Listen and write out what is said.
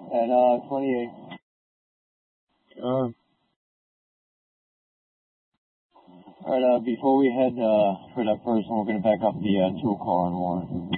At 28. Alright, before we head for that first one, we're going to back up the 2 o'clock on 1.